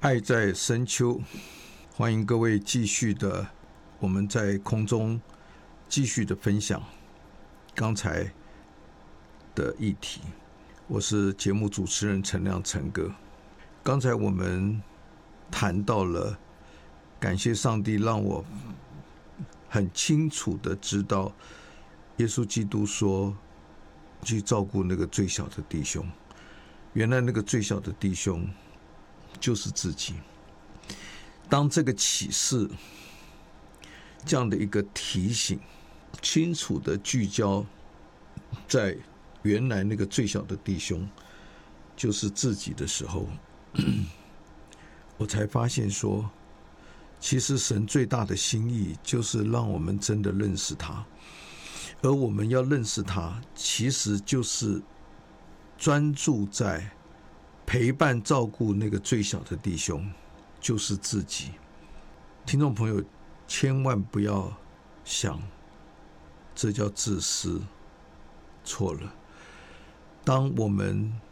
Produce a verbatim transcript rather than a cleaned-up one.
爱在深秋，欢迎各位继续的，我们在空中继续的分享刚才的议题。我是节目主持人陈亮陈哥。刚才我们谈到了，感谢上帝让我很清楚的知道，耶稣基督说去照顾那个最小的弟兄，原来那个最小的弟兄就是自己。当这个启示这样的一个提醒清楚的聚焦在原来那个最小的弟兄就是自己的时候，我才发现说，其实神最大的心意就是让我们真的认识他，而我们要认识他，其实就是专注在陪伴照顾那个最小的弟兄，就是自己。听众朋友千万不要想这叫自私，错了。当我们